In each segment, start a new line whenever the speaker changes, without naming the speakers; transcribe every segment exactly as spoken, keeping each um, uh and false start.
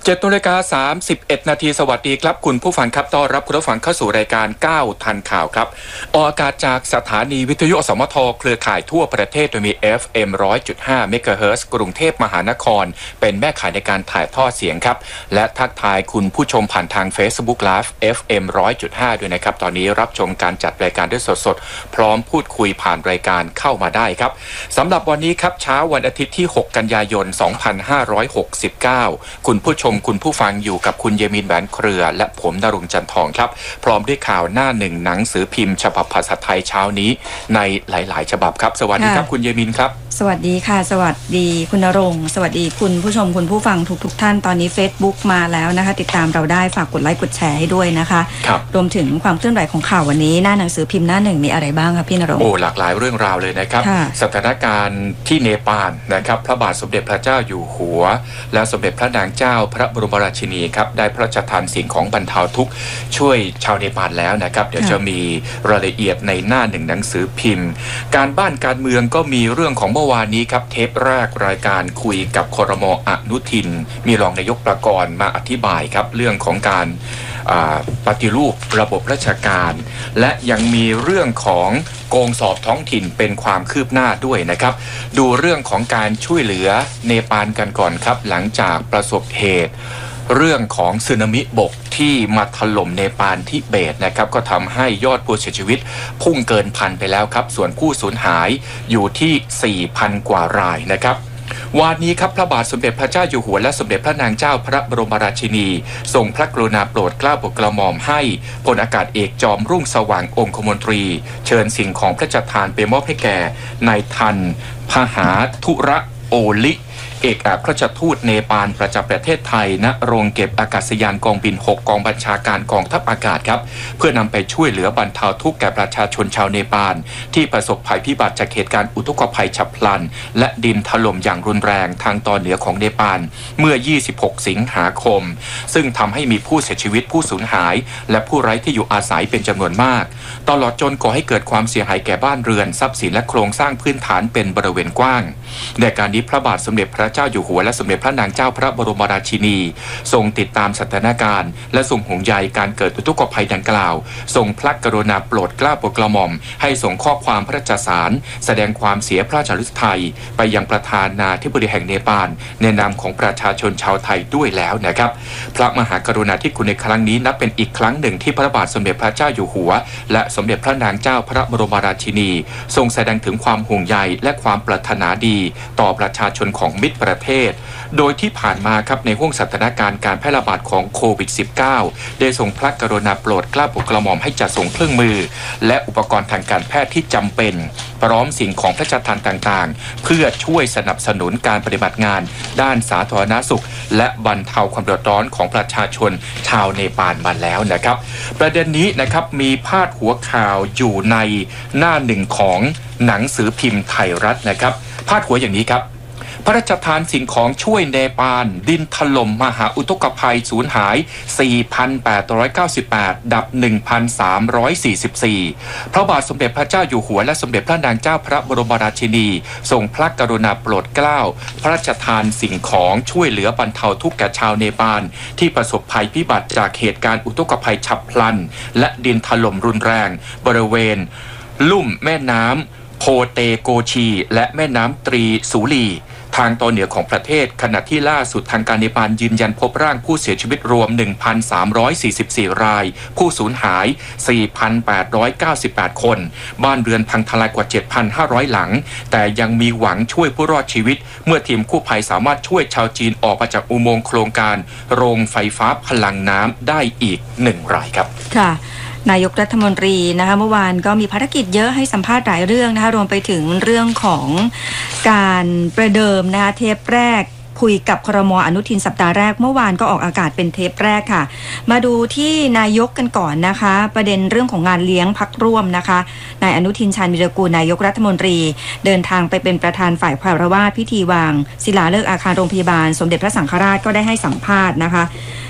เจ็ดนาฬิกาสามสิบเอ็ดนาทีสวัสดีครับคุณผู้ฟังครับต้อนรับคุณผู้ฟังเข้าสู่รายการเก้าทันข่าวครับออกอากาศจากสถานีวิทยุอสมทเครือข่ายทั่วประเทศโดยมี เอฟ เอ็ม หนึ่งร้อยจุดห้า เมกะเฮิรตซ์กรุงเทพมหานครเป็นแม่ข่ายในการถ่ายทอดเสียงครับและทักทายคุณผู้ชมผ่านทาง Facebook Live เอฟ เอ็ม หนึ่งร้อยจุดห้า ด้วยนะครับตอนนี้รับชมการจัดรายการด้วยสดๆพร้อมพูดคุยผ่านรายการเข้ามาได้ครับสำหรับวันนี้ครับเช้าวันอาทิตย์ที่หกกันยายนสองพันห้าร้อยหกสิบเก้าคุณผู้ชมคุณผู้ฟังอยู่กับคุณเยมินแหวนเครือและผมณรงค์จันทองครับพร้อมด้วยข่าวหน้าหนึ่งหนังสือพิมพ์ฉบับภาษาไทยเช้านี้ในหลายๆฉบับครับสวัสดีครับคุณเยมินครับ
สวัสดีค่ะสวัสดีคุณณรงค์สวัสดีคุณผู้ชมคุณผู้ฟังทุกๆท่านตอนนี้ Facebook มาแล้วนะคะติดตามเราได้ฝากกดไลค์กดแชร์ให้ด้วยนะคะ
ครับ
รวมถึงความเคลื่อนไหวของข่าววันนี้หน้าหนังสือพิมพ์หน้าหนึ่งมีอะไรบ้างครับพี่ณรงค์
โอ้หลากหลายเรื่องราวเลยนะครับสถานการณ์ที่เนปาลนะครับพระบาทสมเด็จพระเจ้าอยู่หัวและสมเด็จพระนางเจ้าพระบรมราชินีครับได้พระราชทานสิ่งของบรรเทาทุกข์ช่วยชาวเนปาลแล้วนะครับเดี๋ยวจะมีรายละเอียดในหน้าหนึ่งหนังสือพิมพ์การบ้านการเมืองก็มีเรื่องของเมื่อวานนี้ครับเทปแรกรายการคุยกับครม.อนุทินมีรองนายกประกรณ์มาอธิบายครับเรื่องของการปฏิรูประบบราชการและยังมีเรื่องของโกงสอบท้องถิ่นเป็นความคืบหน้าด้วยนะครับดูเรื่องของการช่วยเหลือเนปาลกันก่อนครับหลังจากประสบเหตุเรื่องของสึนามิบกที่มาถล่มเนปาลทิเบตนะครับก็ทำให้ยอดผู้เสียชีวิตพุ่งเกินพันไปแล้วครับส่วนผู้สูญหายอยู่ที่ สี่พัน กว่ารายนะครับวันนี้ครับพระบาทสมเด็จพระเจ้าอยู่หัวและสมเด็จพระนางเจ้าพระบรมราชินีทรงพระกรุณาโปรดเกล้าโปรดกระหม่อมให้พลอากาศเอกจอมรุ่งสว่างองคมนตรีเชิญสิ่งของพระราชทานไปมอบให้แก่นายทันพหาธุระโอลิเอกอัครราชทูตเนปาลประจำประเทศไทยณโรงเก็บอากาศยานกองบินหกกองบัญชาการกองทัพอากาศครับเพื่อนำไปช่วยเหลือบรรเทาทุกข์แก่ประชาชนชาวเนปาลที่ประสบภัยพิบัติจากเหตุการณ์อุทกภัยฉับพลันและดินถล่มอย่างรุนแรงทางตอนเหนือของเนปาลเมื่อยี่สิบหกสิงหาคมซึ่งทำให้มีผู้เสียชีวิตผู้สูญหายและผู้ไร้ที่อยู่อาศัยเป็นจำนวนมากตลอดจนก่อให้เกิดความเสียหายแก่บ้านเรือนทรัพย์สินและโครงสร้างพื้นฐานเป็นบริเวณกว้างในการนี้พระบาทสมเด็จพระเจ้าอยู่หัวและสมเด็จพระนางเจ้าพระบรมราชินีทรงติดตามสถานการณ์และทรงห่วงใยการเกิดอุทกภัยดังกล่าวทรงพระกรุณาโปรดเกล้าโปรดกระหม่อมให้ส่งข้อความพระราชสารแสดงความเสียพระราชฤทัยไปยังประธานาธิบดีแห่งเนปาลในนามของประชาชนชาวไทยด้วยแล้วนะครับพระมหากรุณาธิคุณในครั้งนี้นับเป็นอีกครั้งหนึ่งที่พระบาทสมเด็จพระเจ้าอยู่หัวและสมเด็จพระนางเจ้าพระบรมราชินีทรงแสดงถึงความห่วงใยและความปรารถนาดีต่อประชาชนของมิตรประเทศโดยที่ผ่านมาครับในห้วงสถานการณ์การแพร่ระบาดของโควิด สิบเก้า ได้ทรงพระกรุณาโปรดเกล้าโปรดกระหม่อมให้จัดส่งเครื่องมือและอุปกรณ์ทางการแพทย์ที่จำเป็นพร้อมสิ่งของพระราชทานต่างๆเพื่อช่วยสนับสนุนการปฏิบัติงานด้านสาธารณสุขและบรรเทาความเดือดร้อนของประชาชนชาวเนปาลมาแล้วนะครับประเด็นนี้นะครับมีพาดหัวข่าวอยู่ในหน้าหนึ่งของหนังสือพิมพ์ไทยรัฐนะครับพาดหัวอย่างนี้ครับพระราชทานสิ่งของช่วยเนปาลดินถล่มมหาอุทกภัยสูญหาย สี่พันแปดร้อยเก้าสิบแปด ดับ หนึ่งพันสามร้อยสี่สิบสี่ พระบาทสมเด็จพระเจ้าอยู่หัวและสมเด็จพระนางเจ้าพระบรมราชินีทรงพระกรุณาโปรดเกล้าพระราชทานสิ่งของช่วยเหลือบรรเทาทุกข์แก่ชาวเนปาลที่ประสบภัยพิบัติจากเหตุการณ์อุทกภัยฉับพลันและดินถล่มรุนแรงบริเวณลุ่มแม่น้ำโพเตโกชีและแม่น้ำตรีสูลีทางตอนเหนือของประเทศขณะที่ล่าสุดทางการเนปาลยืนยันพบร่างผู้เสียชีวิตรวม หนึ่งพันสามร้อยสี่สิบสี่ รายผู้สูญหาย สี่พันแปดร้อยเก้าสิบแปด คนบ้านเรือนพังทลายกว่า เจ็ดพันห้าร้อย หลังแต่ยังมีหวังช่วยผู้รอดชีวิตเมื่อทีมกู้ภัยสามารถช่วยชาวจีนออกมาจากอุโมงค์โครงการโรงไฟฟ้าพลังน้ำได้อีกหนึ่งรายครับ
ค่ะนายกรัฐมนตรีนะคะเมื่อวานก็มีภารกิจเยอะให้สัมภาษณ์หลายเรื่องนะคะรวมไปถึงเรื่องของการประเดิมนะคะเทปแรกคุยกับครม.อนุทินสัปดาห์แรกเมื่อวานก็ออกอากาศเป็นเทปแรกค่ะมาดูที่นายกกันก่อนนะคะประเด็นเรื่องของงานเลี้ยงพักร่วมนะคะนายอนุทินชาญวิรากูลนายกรัฐมนตรีเดินทางไปเป็นประธานฝ่ายคารวาสพิธีวางศิลาฤกษ์อาคารโรงพยาบาลสมเด็จพระสังฆราชก็ได้ให้สัมภาษณ์นะคะ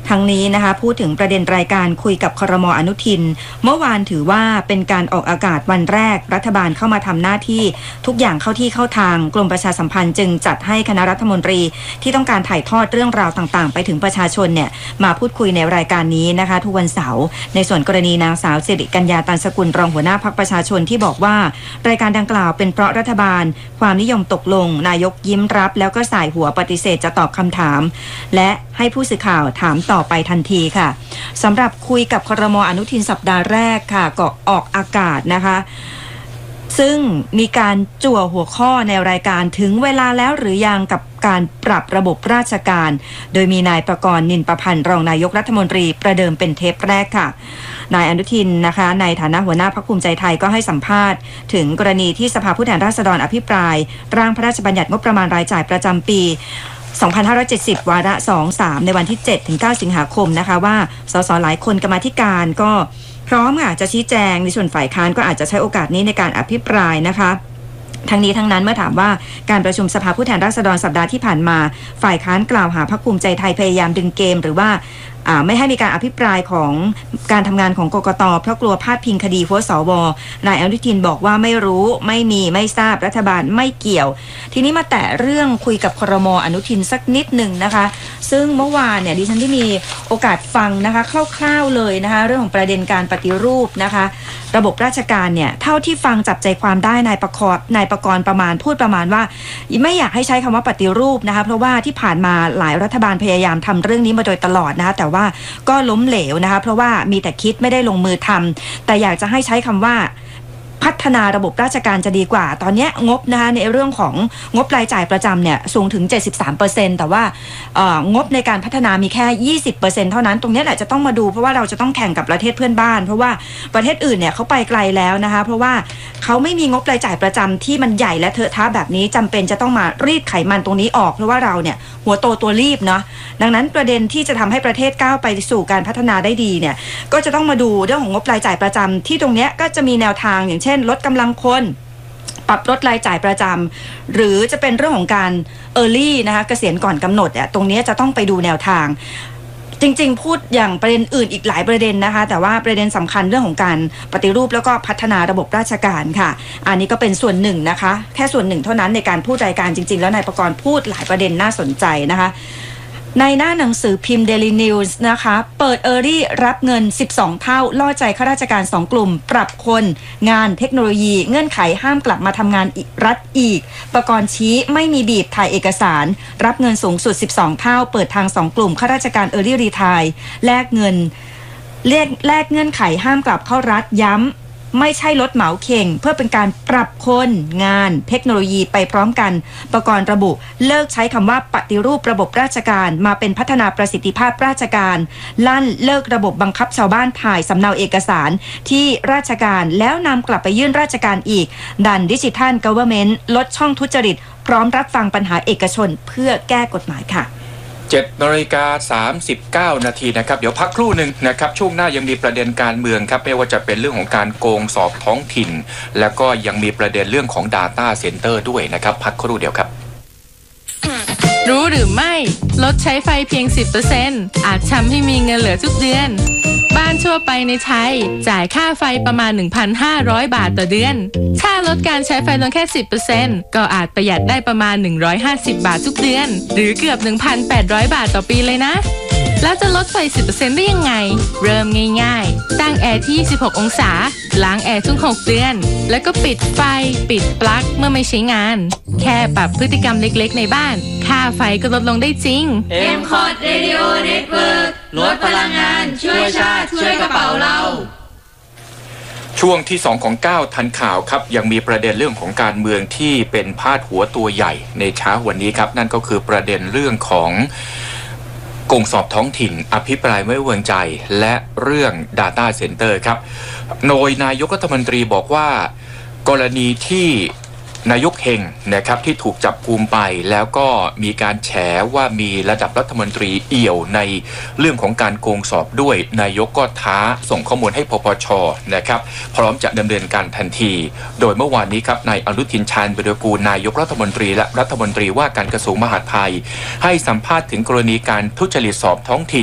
ทั้งนี้นะคะพูดถึงประเด็นรายการคุยกับครม.อนุทินเมื่อวานถือว่าเป็นการออกอากาศวันแรกรัฐบาลเข้ามาทำหน้าที่ทุกอย่างเข้าที่เข้าทางกรมประชาสัมพันธ์จึงจัดให้คณะรัฐมนตรีที่ต้องการถ่ายทอดเรื่องราวต่างๆไปถึงประชาชนเนี่ยมาพูดคุยในรายการนี้นะคะทุกวันเสาร์ในส่วนกรณีนางสาวสิริกัญญาตันสกุลรองหัวหน้าพรรคประชาชนที่บอกว่ารายการดังกล่าวเป็นเพราะรัฐบาลความนิยมตกลงนายกยิ้มรับแล้วก็สายหัวปฏิเสธจะตอบคำถามและให้ผู้สื่อข่าวถามต่อไปทันทีค่ะสำหรับคุยกับครม.อนุทินสัปดาห์แรกค่ะก็ออกอากาศนะคะซึ่งมีการจั่วหัวข้อในรายการถึงเวลาแล้วหรือยังกับการปรับระบบราชการโดยมีนายประกรณ์นินประพันธ์รองนายกรัฐมนตรีประเดิมเป็นเทปแรกค่ะนายอนุทินนะคะในฐานะหัวหน้าพรรคภูมิใจไทยก็ให้สัมภาษณ์ถึงกรณีที่สภาผู้แทนราษฎรอภิปรายร่างพระราชบัญญัติงบประมาณรายจ่ายประจำปีสองพันห้าร้อยเจ็ดสิบ วาระ สอง สาม ในวันที่ เจ็ดถึงเก้า สิงหาคมนะคะว่าสสหลายคนกรรมาธิการก็พร้อมค่ะจะชี้แจงในส่วนฝ่ายค้านก็อาจจะใช้โอกาสนี้ในการอภิปรายนะคะทั้งนี้ทั้งนั้นเมื่อถามว่าการประชุมสภาผู้แทนราษฎรสัปดาห์ที่ผ่านมาฝ่ายค้านกล่าวหาพรรคภูมิใจไทยพยายามดึงเกมหรือว่าไม่ให้มีการอภิปรายของการทำงานของกกต.เพราะกลัวพาดพิงคดีหัวสวนายอนุทินบอกว่าไม่รู้ไม่มีไม่ทราบรัฐบาลไม่เกี่ยวทีนี้มาแตะเรื่องคุยกับครม.อนุทินสักนิดหนึ่งนะคะซึ่งเมื่อวานเนี่ยดิฉันได้มีโอกาสฟังนะคะคร่าวๆเลยนะคะเรื่องของประเด็นการปฏิรูปนะคะระบบราชการเนี่ยเท่าที่ฟังจับใจความได้นายประกอบนายประกรณ์ประมาณพูดประมาณว่าไม่อยากให้ใช้คำว่าปฏิรูปนะคะเพราะว่าที่ผ่านมาหลายรัฐบาลพยายามทำเรื่องนี้มาโดยตลอดนะคะแต่ว่าก็ล้มเหลวนะคะเพราะว่ามีแต่คิดไม่ได้ลงมือทำแต่อยากจะให้ใช้คำว่าพัฒนาระบบราชการจะดีกว่าตอนนี้งบนะคะในเรื่องของงบรายจ่ายประจำเนี่ยสูงถึง เจ็ดสิบสามเปอร์เซ็นต์ แต่ว่างบในการพัฒนามีแค่ ยี่สิบเปอร์เซ็นต์ เท่านั้นตรงนี้แหละจะต้องมาดูเพราะว่าเราจะต้องแข่งกับประเทศเพื่อนบ้านเพราะว่าประเทศอื่นเนี่ยเขาไปไกลแล้วนะคะเพราะว่าเขาไม่มีงบรายจ่ายประจำที่มันใหญ่และเทอะทะแบบนี้จำเป็นจะต้องมารีดไขมันตรงนี้ออกเพราะว่าเราเนี่ยหัวโตตัวรีบเนาะดังนั้นประเด็นที่จะทำให้ประเทศก้าวไปสู่การพัฒนาได้ดีเนี่ยก็จะต้องมาดูเรื่องของงบรายจ่ายประจำที่ตรงนี้ก็จะมีแนวทางอย่างเช่นลดกำลังคนปรับลดรายจ่ายประจำหรือจะเป็นเรื่องของการ early นะคะเกษียณก่อนกำหนดอ่ะตรงนี้จะต้องไปดูแนวทางจริงๆพูดอย่างประเด็นอื่นอีกหลายประเด็นนะคะแต่ว่าประเด็นสำคัญเรื่องของการปฏิรูปแล้วก็พัฒนาระบบราชการค่ะอันนี้ก็เป็นส่วนหนึ่งนะคะแค่ส่วนหนึ่งเท่านั้นในการพูดรายการจริงๆแล้วนายประกรณ์พูดหลายประเด็นน่าสนใจนะคะในหน้าหนังสือพิมพ์ Daily News นะคะเปิด Early รับเงินสิบสองเท่าล่อใจข้าราชการสองกลุ่มปรับคนงานเทคโนโลยีเงื่อนไขห้ามกลับมาทำงานรัฐอีกประกรณ์ชี้ไม่มีบีบถ่ายเอกสารรับเงินสูงสุดสิบสองเท่าเปิดทางสองกลุ่มข้าราชการ Early Retire แลกเงินแลกแลกเงื่อนไขห้ามกลับเข้ารัฐย้ำไม่ใช่ลดเหมาเข่งเพื่อเป็นการปรับคนงานเทคโนโลยีไปพร้อมกันประกรณ์ระบุเลิกใช้คำว่าปฏิรูประบบราชการมาเป็นพัฒนาประสิทธิภาพราชการลั่นเลิกระบบบังคับชาวบ้านถ่ายสำเนาเอกสารที่ราชการแล้วนำกลับไปยื่นราชการอีกดันดิจิทัลกัฟเวอร์เมนต์ลดช่องทุจริตพร้อมรับฟังปัญหาเอกชนเพื่อแก้กฎหมายค่ะ
เจ็ดนาฬิกาสามสิบเก้านาทีนะครับเดี๋ยวพักครู่หนึ่งนะครับช่วงหน้ายังมีประเด็นการเมืองครับไม่ว่าจะเป็นเรื่องของการโกงสอบท้องถิ่นแล้วก็ยังมีประเด็นเรื่องของ Data Center ด้วยนะครับพักครู่เดียวครับ
รู้หรือไม่ลดใช้ไฟเพียง สิบเปอร์เซ็นต์ อาจทำให้มีเงินเหลือทุกเดือนบ้านทั่วไปในไทยจ่ายค่าไฟประมาณ หนึ่งพันห้าร้อย บาทต่อเดือนถ้าลดการใช้ไฟลงแค่ สิบเปอร์เซ็นต์ ก็อาจประหยัดได้ประมาณหนึ่งร้อยห้าสิบบาททุกเดือนหรือเกือบ หนึ่งพันแปดร้อย บาทต่อปีเลยนะแล้วจะลดไฟ สิบเปอร์เซ็นต์ ได้ยังไงเริ่มง่ายๆตั้งแอร์ที่ยี่สิบหกองศาล้างแอร์ทุกหกเดือนแล้วก็ปิดไฟปิดปลั๊กเมื่อไม่ใช้งานแค่ปรับพฤติกรรมเล็กๆในบ้านค่าไฟก็ลดลงได้จริง
เอ็ม คอร์ด Radio Network ลดพลังงานช่วยชาติช่วยกระเป๋าเรา
ช่วงที่สองของเก้าทันข่าวครับยังมีประเด็นเรื่องของการเมืองที่เป็นพาดหัวตัวใหญ่ในเช้าวันนี้ครับนั่นก็คือประเด็นเรื่องของโกงสอบท้องถิ่นอภิปรายไม่ไว้วางใจและเรื่อง Data Center ครับโดยนายกรัฐมนตรีบอกว่ากรณีที่นายกเฮงนะครับที่ถูกจับกุมไปแล้วก็มีการแฉว่ามีระดับรัฐมนตรีเอี่ยวในเรื่องของการโกงสอบด้วยนายกก็ท้าส่งข้อมูลให้ปปช.นะครับพร้อมจะดำเนินการทันทีโดยเมื่อวานนี้ครับนายอนุทินชาญวิรากูลนายกรัฐมนตรีและรัฐมนตรีว่าการกระทรวงมหาดไทยให้สัมภาษณ์ถึงกรณีการทุจริตสอบท้องถิ่น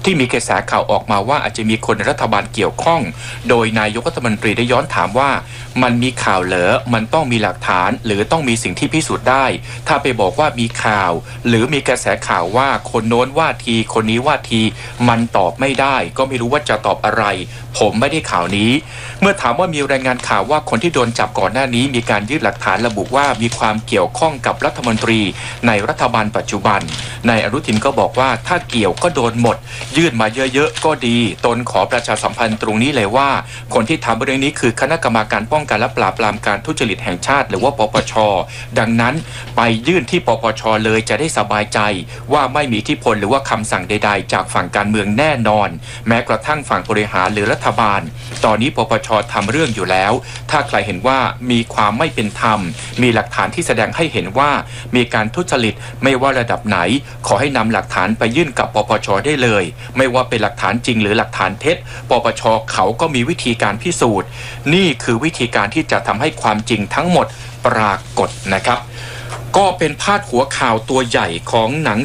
ที่มีกระแสข่าวออกมาว่าอาจจะมีคนในรัฐบาลเกี่ยวข้องโดยนายกรัฐมนตรีได้ย้อนถามว่ามันมีข่าวเหรอมันต้องมีหลักฐานหรือต้องมีสิ่งที่พิสูจน์ได้ถ้าไปบอกว่ามีข่าวหรือมีกระแสข่าวว่าคนโน้นว่าทีคนนี้ว่าทีมันตอบไม่ได้ก็ไม่รู้ว่าจะตอบอะไรผมไม่ได้ข่าวนี้เมื่อถามว่ามีรายงานข่าวว่าคนที่โดนจับก่อนหน้านี้มีการยื่นหลักฐานระบุว่ามีความเกี่ยวข้องกับรัฐมนตรีในรัฐบาลปัจจุบันนายอนุทินก็บอกว่าถ้าเกี่ยวก็โดนหมดยื่นมาเยอะๆก็ดีตนขอประชาสัมพันธ์ตรงนี้เลยว่าคนที่ทำเรื่องนี้คือคณะกรรมการป้องกันและปราบปรามการทุจริตแห่งชาติหรือว่าปปช.ดังนั้นไปยื่นที่ปปช.เลยจะได้สบายใจว่าไม่มีอิทธิพลหรือว่าคำสั่งใดๆจากฝั่งการเมืองแน่นอนแม้กระทั่งฝั่งบริหารหรือรัฐบาลตอนนี้ปปช.ทำเรื่องอยู่แล้วถ้าใครเห็นว่ามีความไม่เป็นธรรมมีหลักฐานที่แสดงให้เห็นว่ามีการทุจริตไม่ว่าระดับไหนขอให้นำหลักฐานไปยื่นกับปปช.ได้เลยไม่ว่าเป็นหลักฐานจริงหรือหลักฐานเท็จปปช.เขาก็มีวิธีการพิสูจน์นี่คือวิธีการที่จะทำให้ความจริงทั้งหมดปรากฏนะครับก็เป็นพาดหัวข่าวตัวใหญ่ของหนัง